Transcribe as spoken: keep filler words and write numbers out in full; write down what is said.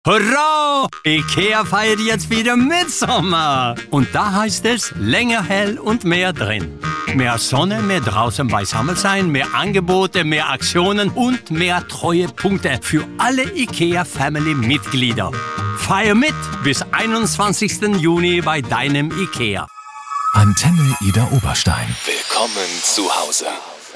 Hurra! IKEA feiert jetzt wieder Mitsommer. Und da heißt es länger hell und mehr drin. Mehr Sonne, mehr draußen beisammen sein, mehr Angebote, mehr Aktionen und mehr Treuepunkte für alle IKEA-Family-Mitglieder. Feier mit bis einundzwanzigsten Juni bei deinem IKEA. Antenne Ida Oberstein. Willkommen zu Hause.